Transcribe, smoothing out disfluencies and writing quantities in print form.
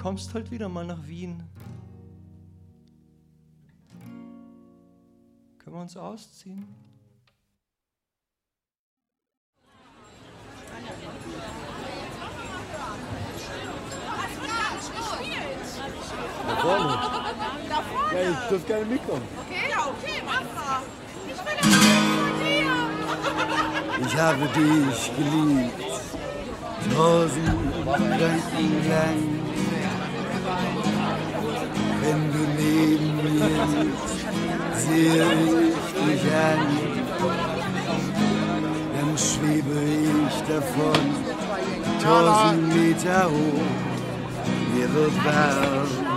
kommst halt wieder mal nach Wien. Können wir uns ausziehen? Da vorne. Ja, ich dürfte gerne mitkommen. Okay, ja, okay, mach mal. Ich will das von dir. Ich habe dich geliebt, 1000 Gedanken lang. Wenn du neben mir sitzt, sehe ich dich an. Dann schwebe ich davon, 1000 Meter hoch. Mir wird warm.